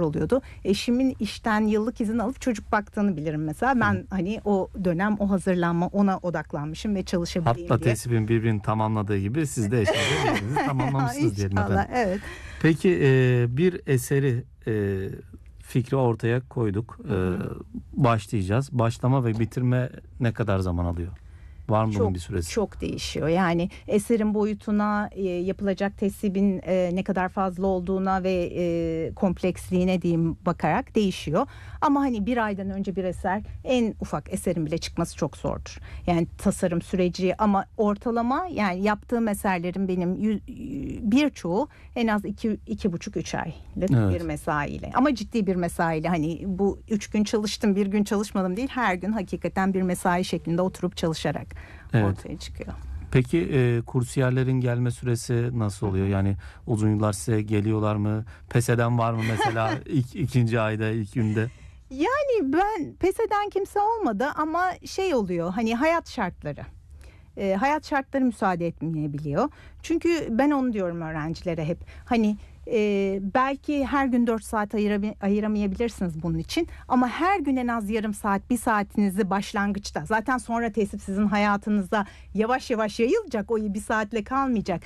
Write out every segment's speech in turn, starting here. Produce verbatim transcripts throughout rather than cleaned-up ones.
oluyordu. Eşimin işten yıllık izin alıp çocuk baktığını bilirim mesela. Ben Hı. hani o dönem o hazırlanma ona odaklanmışım ve çalışabileyim Hatta diye. tesibin birbirini tamamladığı gibi siz de eşinizle birbirinizi tamamlamışsınız diyelim efendim. Evet. Peki e, bir eseri e, fikri ortaya koyduk. E, başlayacağız. Başlama ve bitirme ne kadar zaman alıyor? Var mı çok, bunun bir süresi? Çok değişiyor. Yani eserin boyutuna, e, yapılacak tesibin e, ne kadar fazla olduğuna ve e, kompleksliğine diyeyim bakarak değişiyor. Ama hani bir aydan önce bir eser, en ufak eserin bile çıkması çok zordur. Yani tasarım süreci, ama ortalama yani yaptığım eserlerin benim yüz, birçoğu en az iki, iki buçuk üç aylık evet. bir mesaiyle. Ama ciddi bir mesaiyle, hani bu üç gün çalıştım bir gün çalışmadım değil, her gün hakikaten bir mesai şeklinde oturup çalışarak evet. ortaya çıkıyor. Peki e, kursiyerlerin gelme süresi nasıl oluyor? Yani uzun yıllar size geliyorlar mı? Pes eden var mı mesela ilk, ikinci ayda, ilk günde? Yani ben pes eden kimse olmadı, ama şey oluyor, hani hayat şartları. E, hayat şartları müsaade etmeyebiliyor. Çünkü ben onu diyorum öğrencilere hep. Hani e, belki her gün dört saat ayıram- ayıramayabilirsiniz bunun için. Ama her gün en az yarım saat, bir saatinizi başlangıçta. Zaten sonra tesip sizin hayatınızda yavaş yavaş yayılacak. O bir saatle kalmayacak.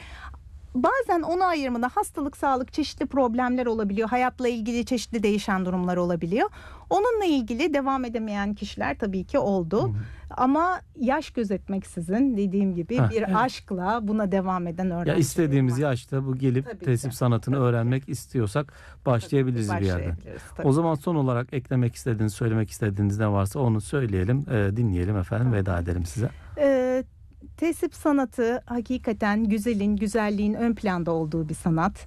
Bazen onu ayırmada hastalık, sağlık, çeşitli problemler olabiliyor. Hayatla ilgili çeşitli değişen durumlar olabiliyor. Onunla ilgili devam edemeyen kişiler tabii ki oldu. Hı hı. Ama yaş gözetmeksizin, dediğim gibi Heh, bir evet. aşkla buna devam eden öğrenciler var. Ya istediğimiz yaşta bu gelip tabii tesip ki. sanatını tabii öğrenmek ki. istiyorsak başlayabiliriz tabii, bir yerden. O zaman son olarak eklemek istediğiniz, söylemek istediğiniz ne varsa onu söyleyelim, e, dinleyelim efendim, tamam. veda edelim size. Evet. Tesip sanatı hakikaten güzelin, güzelliğin ön planda olduğu bir sanat.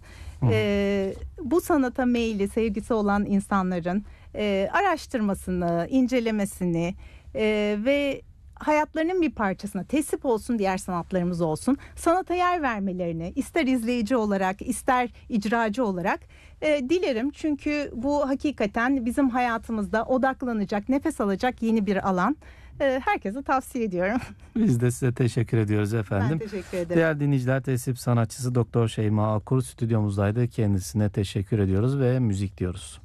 Ee, bu sanata meyli, sevgisi olan insanların e, araştırmasını, incelemesini e, ve hayatlarının bir parçasına, tesip olsun, diğer sanatlarımız olsun, sanata yer vermelerini ister izleyici olarak, ister icracı olarak e, dilerim. Çünkü bu hakikaten bizim hayatımızda odaklanacak, nefes alacak yeni bir alan. Herkese tavsiye ediyorum. Biz de size teşekkür ediyoruz efendim. Ben teşekkür ederim. Değerli dinleyiciler, tesip sanatçısı Doktor Şeyma Akur stüdyomuzdaydı. Kendisine teşekkür ediyoruz ve müzik diyoruz.